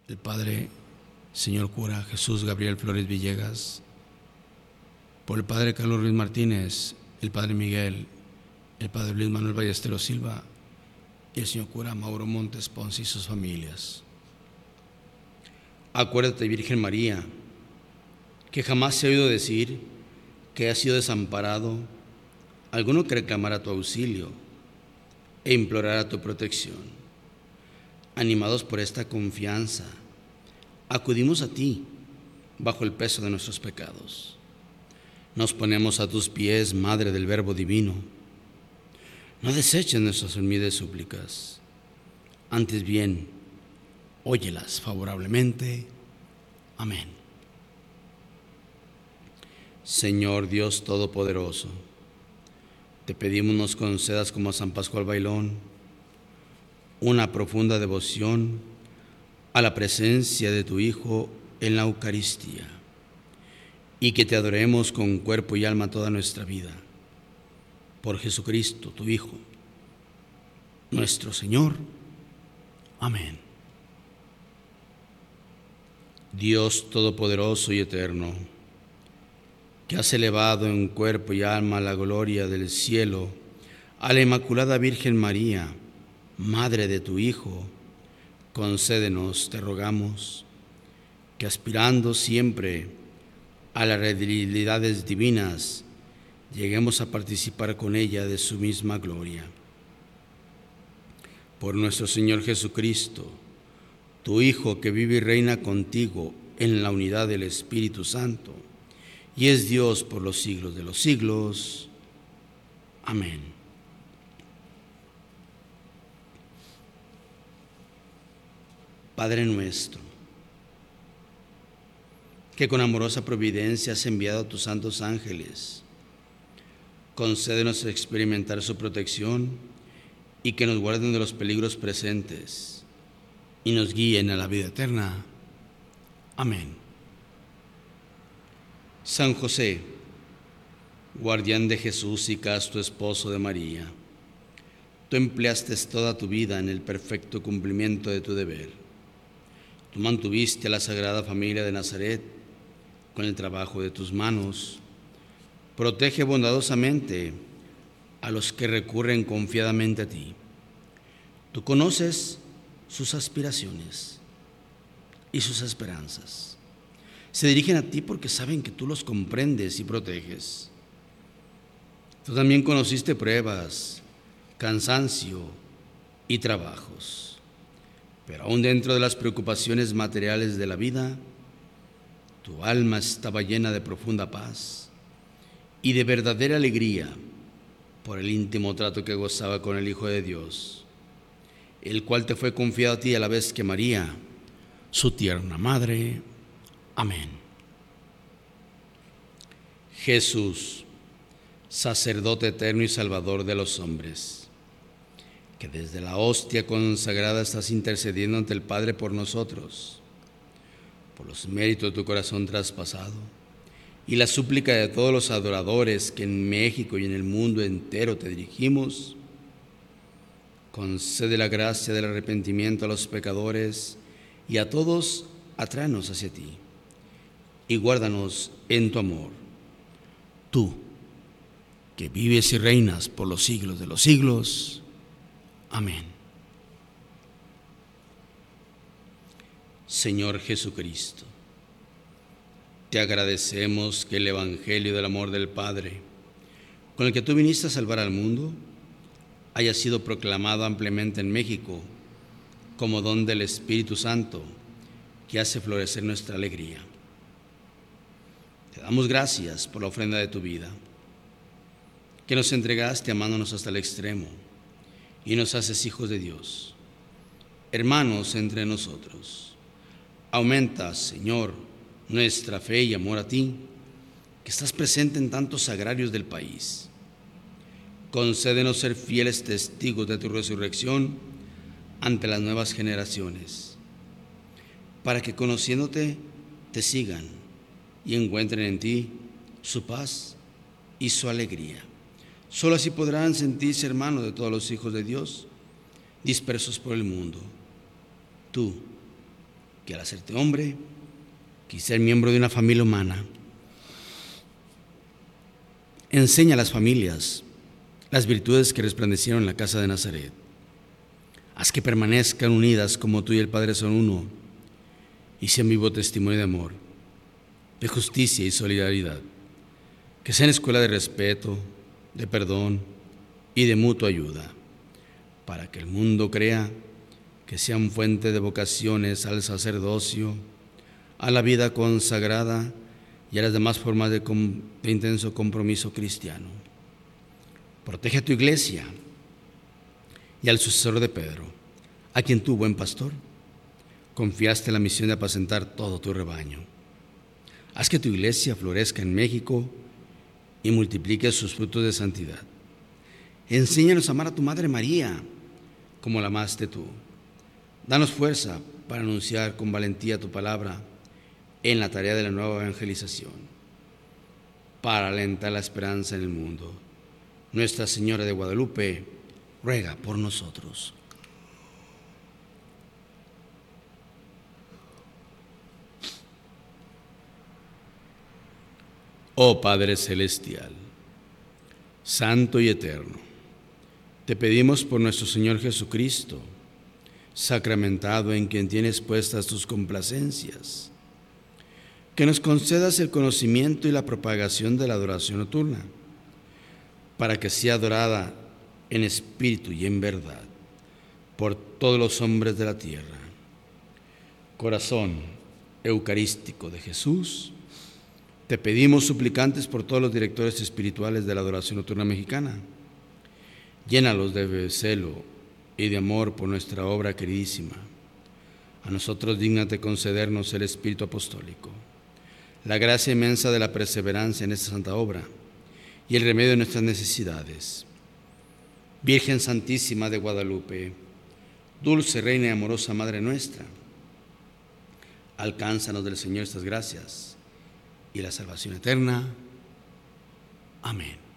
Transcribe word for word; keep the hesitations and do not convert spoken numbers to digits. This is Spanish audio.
el Padre Señor Cura Jesús Gabriel Flores Villegas, por el Padre Carlos Ruiz Martínez, el Padre Miguel, el Padre Luis Manuel Ballesteros Silva y el Señor Cura Mauro Montes Ponce y sus familias. Acuérdate, Virgen María, que jamás se ha oído decir que ha sido desamparado alguno que reclamara tu auxilio e implorara tu protección. Animados por esta confianza, acudimos a ti bajo el peso de nuestros pecados. Nos ponemos a tus pies, Madre del Verbo Divino. No deseches nuestras humildes súplicas, antes bien, óyelas favorablemente. Amén. Señor Dios Todopoderoso, te pedimos nos concedas como a San Pascual Bailón una profunda devoción a la presencia de tu Hijo en la Eucaristía y que te adoremos con cuerpo y alma toda nuestra vida. Por Jesucristo, tu Hijo, nuestro Señor. Amén. Dios Todopoderoso y Eterno, que has elevado en cuerpo y alma a la gloria del cielo a la Inmaculada Virgen María, Madre de tu Hijo, concédenos, te rogamos, que aspirando siempre a las realidades divinas, lleguemos a participar con ella de su misma gloria. Por nuestro Señor Jesucristo, tu Hijo, que vive y reina contigo en la unidad del Espíritu Santo, y es Dios por los siglos de los siglos. Amén. Padre nuestro, que con amorosa providencia has enviado a tus santos ángeles, concédenos experimentar su protección y que nos guarden de los peligros presentes y nos guíen a la vida eterna. Amén. San José, guardián de Jesús y casto esposo de María, tú empleaste toda tu vida en el perfecto cumplimiento de tu deber. Tú mantuviste a la Sagrada Familia de Nazaret con el trabajo de tus manos. Protege bondadosamente a los que recurren confiadamente a ti. Tú conoces sus aspiraciones y sus esperanzas. Se dirigen a ti porque saben que tú los comprendes y proteges. Tú también conociste pruebas, cansancio y trabajos. Pero aún dentro de las preocupaciones materiales de la vida, tu alma estaba llena de profunda paz y de verdadera alegría por el íntimo trato que gozaba con el Hijo de Dios, el cual te fue confiado a ti a la vez que María, su tierna madre. Amén. Jesús, sacerdote eterno y salvador de los hombres, que desde la hostia consagrada estás intercediendo ante el Padre por nosotros, por los méritos de tu corazón traspasado y la súplica de todos los adoradores que en México y en el mundo entero te dirigimos, concede la gracia del arrepentimiento a los pecadores y a todos atráenos hacia ti y guárdanos en tu amor. Tú, que vives y reinas por los siglos de los siglos. Amén. Señor Jesucristo, te agradecemos que el Evangelio del amor del Padre, con el que tú viniste a salvar al mundo, haya sido proclamado ampliamente en México como don del Espíritu Santo que hace florecer nuestra alegría. Te damos gracias por la ofrenda de tu vida, que nos entregaste amándonos hasta el extremo y nos haces hijos de Dios, hermanos entre nosotros. Aumenta, Señor, nuestra fe y amor a ti, que estás presente en tantos sagrarios del país. Concédenos ser fieles testigos de tu resurrección ante las nuevas generaciones, para que conociéndote te sigan y encuentren en ti su paz y su alegría. Solo así podrán sentirse hermanos de todos los hijos de Dios dispersos por el mundo. Tú, que al hacerte hombre, quise ser miembro de una familia humana. Enseña a las familias las virtudes que resplandecieron en la casa de Nazaret. Haz que permanezcan unidas como tú y el Padre son uno, y sean vivo testimonio de amor, de justicia y solidaridad. Que sean escuela de respeto, de perdón y de mutua ayuda, para que el mundo crea que sean fuente de vocaciones al sacerdocio, a la vida consagrada y a las demás formas de, com- de intenso compromiso cristiano. Protege a tu iglesia y al sucesor de Pedro, a quien tú, buen pastor, confiaste la misión de apacentar todo tu rebaño. Haz que tu iglesia florezca en México y multiplique sus frutos de santidad. Enséñanos a amar a tu Madre María como la amaste tú. Danos fuerza para anunciar con valentía tu palabra en la tarea de la nueva evangelización, para alentar la esperanza en el mundo. Nuestra Señora de Guadalupe, ruega por nosotros. Oh Padre Celestial, Santo y Eterno, te pedimos por nuestro Señor Jesucristo, sacramentado en quien tienes puestas tus complacencias, que nos concedas el conocimiento y la propagación de la adoración nocturna, para que sea adorada en espíritu y en verdad por todos los hombres de la tierra. Corazón eucarístico de Jesús, te pedimos suplicantes por todos los directores espirituales de la adoración nocturna mexicana. Llénalos de celo y de amor por nuestra obra queridísima. A nosotros dígnate concedernos el espíritu apostólico, la gracia inmensa de la perseverancia en esta santa obra y el remedio de nuestras necesidades. Virgen Santísima de Guadalupe, dulce Reina y amorosa Madre nuestra, alcánzanos del Señor estas gracias y la salvación eterna. Amén.